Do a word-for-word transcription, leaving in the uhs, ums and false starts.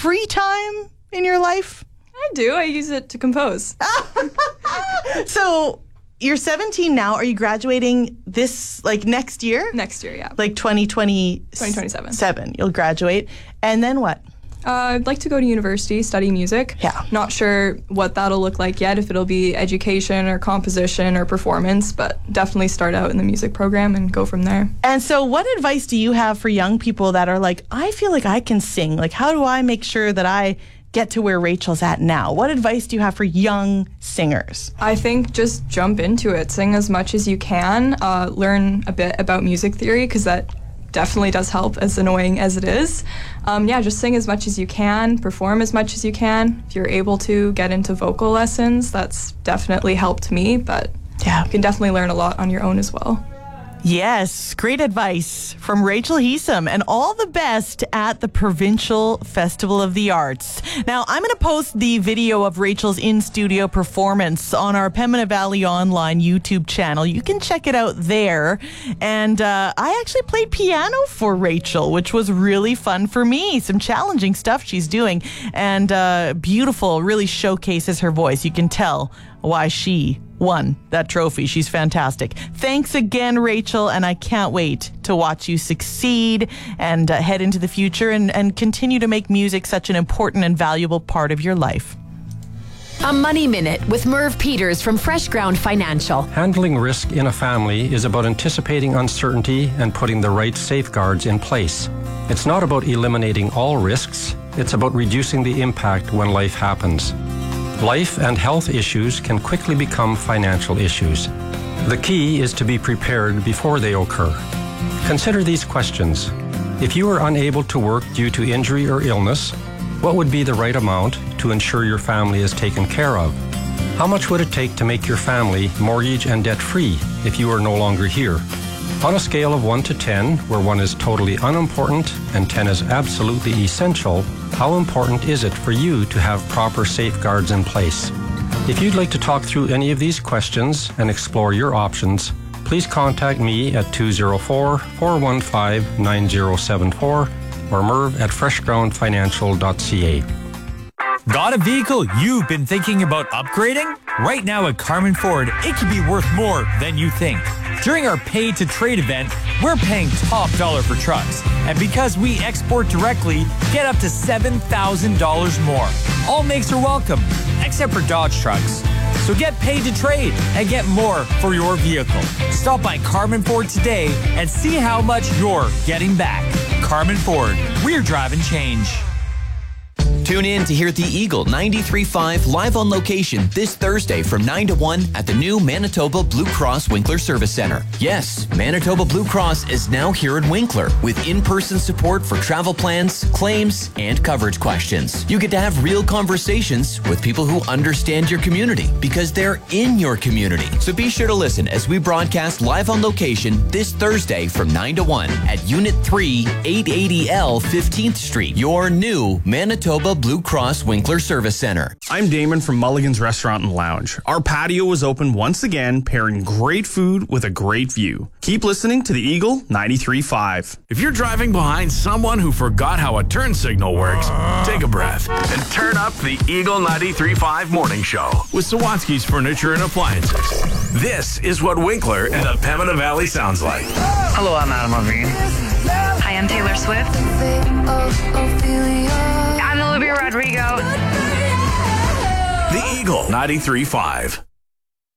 free time in your life? I do. I use it to compose. So you're seventeen now. Are you graduating this, like, next year? Next year, yeah. Like twenty twenty twenty twenty-seven. Seven. You'll graduate. And then what? Uh, I'd like to go to university, study music. Yeah. Not sure what that'll look like yet, if it'll be education or composition or performance, but definitely start out in the music program and go from there. And so what advice do you have for young people that are like, I feel like I can sing? Like, how do I make sure that I get to where Rachel's at now? What advice do you have for young singers? I think just jump into it. Sing as much as you can. Uh, learn a bit about music theory, because that definitely does help, as annoying as it is. Um, yeah, just sing as much as you can, perform as much as you can. If you're able to get into vocal lessons, that's definitely helped me, but yeah, you can definitely learn a lot on your own as well. Yes, great advice from Rachel Heesum, and all the best at the Provincial Festival of the Arts. Now, I'm going to post the video of Rachel's in-studio performance on our Pembina Valley Online YouTube channel. You can check it out there. And uh, I actually played piano for Rachel, which was really fun for me. Some challenging stuff she's doing, and uh, beautiful, really showcases her voice. You can tell why she won that trophy. She's fantastic. Thanks again, Rachel, and I can't wait to watch you succeed and uh, head into the future and, and continue to make music such an important and valuable part of your life. A Money Minute with Merv Peters from Fresh Ground Financial. Handling risk in a family is about anticipating uncertainty and putting the right safeguards in place. It's not about eliminating all risks. It's about reducing the impact when life happens. Life and health issues can quickly become financial issues. The key is to be prepared before they occur. Consider these questions. If you are unable to work due to injury or illness, what would be the right amount to ensure your family is taken care of? How much would it take to make your family mortgage and debt-free if you are no longer here? On a scale of one to ten, where one is totally unimportant and ten is absolutely essential, how important is it for you to have proper safeguards in place? If you'd like to talk through any of these questions and explore your options, please contact me at two oh four, four one five, nine oh seven four or Merv at fresh ground financial dot c a. Got a vehicle you've been thinking about upgrading? Right now at Carman Ford, it can be worth more than you think. During our Pay to Trade event, we're paying top dollar for trucks. And because we export directly, get up to seven thousand dollars more. All makes are welcome, except for Dodge trucks. So get paid to trade and get more for your vehicle. Stop by Carman Ford today and see how much you're getting back. Carman Ford, we're driving change. Tune in to hear the Eagle ninety-three point five live on location this Thursday from nine to one at the new Manitoba Blue Cross Winkler Service Center. Yes, Manitoba Blue Cross is now here in Winkler with in-person support for travel plans, claims, and coverage questions. You get to have real conversations with people who understand your community because they're in your community. So be sure to listen as we broadcast live on location this Thursday from nine to one at Unit three, eight eighty L fifteenth Street, your new Manitoba Blue Cross Winkler Service Center. I'm Damon from Mulligan's Restaurant and Lounge. Our patio is open once again, pairing great food with a great view. Keep listening to the Eagle ninety-three point five. If you're driving behind someone who forgot how a turn signal works, take a breath and turn up the Eagle ninety-three point five Morning Show with Sawatsky's Furniture and Appliances. This is what Winkler and the Pembina Valley sounds like. Hello, I'm Adam Levine. Hi, I'm Taylor Swift. I'm Olivia Rodrigo. The Eagle ninety-three point five.